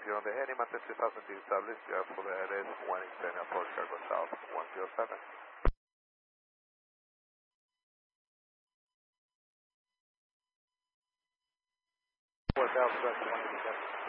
you're on the heading Mante 2000 established, you have for the headed 110 approach cargo south 107. 4000 107.